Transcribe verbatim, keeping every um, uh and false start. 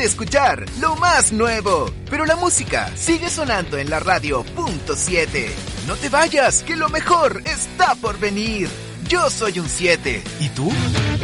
escuchar lo más nuevo, pero la música sigue sonando en la radio punto siete. No te vayas, que lo mejor está por venir. Yo soy un siete. ¿Y tú?